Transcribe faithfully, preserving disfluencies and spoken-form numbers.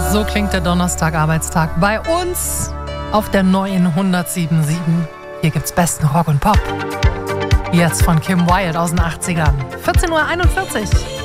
So klingt der Donnerstag-Arbeitstag bei uns auf der neuen hundertsieben Komma sieben. Hier gibt's besten Rock und Pop. Jetzt von Kim Wilde aus den achtzigern. vierzehn Uhr einundvierzig.